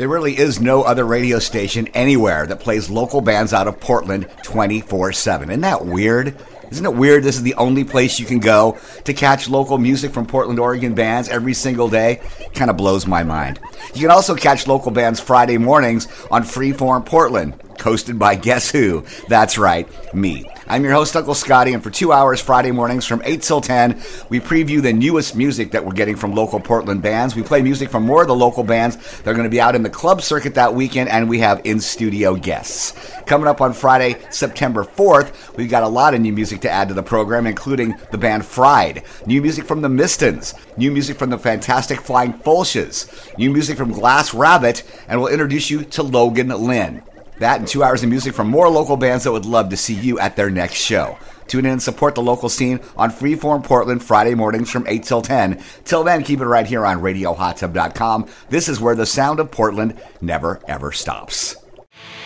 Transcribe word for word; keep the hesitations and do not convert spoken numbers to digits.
There really is no other radio station anywhere that plays local bands out of Portland twenty-four seven. Isn't that weird? Isn't it weird this is the only place you can go to catch local music from Portland, Oregon bands every single day? Kind of blows my mind. You can also catch local bands Friday mornings on Freeform Portland, hosted by guess who? That's right, me. I'm your host, Uncle Scotty, and for two hours Friday mornings from eight till ten, we preview the newest music that we're getting from local Portland bands. We play music from more of the local bands that are going to be out in the club circuit that weekend, and we have in-studio guests. Coming up on Friday, September fourth, we've got a lot of new music to add to the program, including the band Fried, new music from the Mistons, new music from the fantastic Flying Fulches, new music from Glass Rabbit, and we'll introduce you to Logan Lynn. That and two hours of music from more local bands that would love to see you at their next show. Tune in and support the local scene on Freeform Portland Friday mornings from eight till ten. Till then, keep it right here on radio hot tub dot com. This is where the sound of Portland never, ever stops.